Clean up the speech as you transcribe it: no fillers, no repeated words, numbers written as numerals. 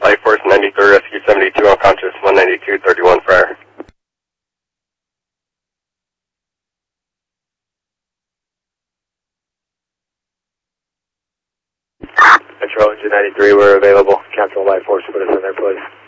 Life Force 93, Rescue 72, unconscious 192, 31 Friar. Metro Engine 93, we're available. Captain Life Force, put us in there, please.